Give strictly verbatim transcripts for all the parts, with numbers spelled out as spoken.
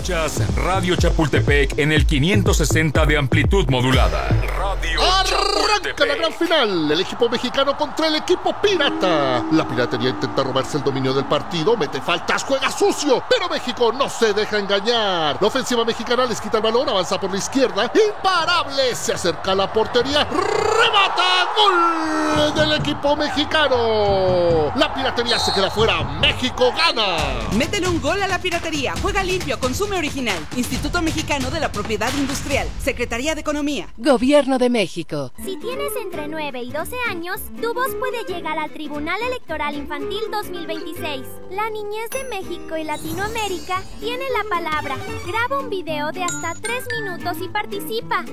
Escuchas Radio Chapultepec en el quinientos sesenta de amplitud modulada. Radio Arranca la gran final. El equipo mexicano contra el equipo pirata. La piratería intenta robarse el dominio del partido, mete faltas, juega sucio, pero México no se deja engañar. La ofensiva mexicana les quita el balón, avanza por la izquierda, imparable, se acerca a la portería, remata, gol del equipo mexicano. La piratería se queda fuera, México gana. Métele un gol a la piratería, juega limpio, consume original. Instituto Mexicano de la Propiedad Industrial, Secretaría de Economía, Gobierno de México. Si tienes entre nueve y doce años, tu voz puede llegar al Tribunal Electoral Infantil dos mil veintiséis. La niñez de México y Latinoamérica tiene la palabra. Graba un video de hasta tres minutos y participa.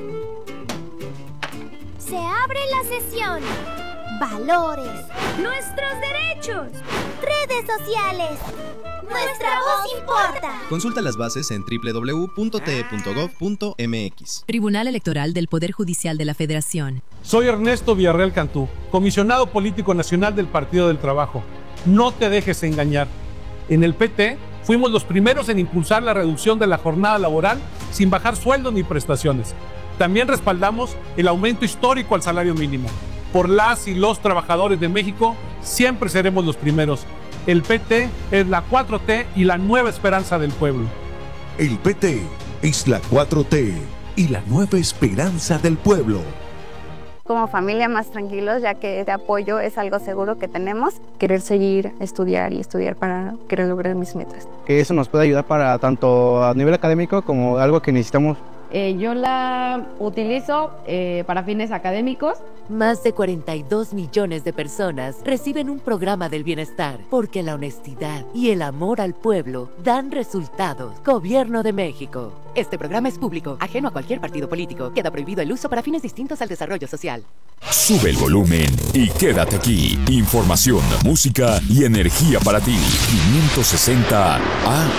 Se abre la sesión. Valores. Nuestros derechos. Redes sociales. Nuestra voz importa. Consulta las bases en doble u doble u doble u punto t e punto gov punto m x. Tribunal Electoral del Poder Judicial de la Federación. Soy Ernesto Villarreal Cantú, comisionado político nacional del Partido del Trabajo. No te dejes engañar. En el P T fuimos los primeros en impulsar la reducción de la jornada laboral sin bajar sueldos ni prestaciones. También respaldamos el aumento histórico al salario mínimo. Por las y los trabajadores de México, siempre seremos los primeros. El P T es la cuatro T y la nueva esperanza del pueblo. El P T es la cuatro T y la nueva esperanza del pueblo. Como familia más tranquilos, ya que este apoyo es algo seguro que tenemos. Querer seguir, estudiar y estudiar para querer lograr mis metas. Que eso nos puede ayudar para tanto a nivel académico como algo que necesitamos. Eh, yo la utilizo eh, para fines académicos. Más de cuarenta y dos millones de personas reciben un programa del bienestar porque la honestidad y el amor al pueblo dan resultados. Gobierno de México. Este programa es público, ajeno a cualquier partido político. Queda prohibido el uso para fines distintos al desarrollo social. Sube el volumen y quédate aquí. Información, música y energía para ti. quinientos sesenta A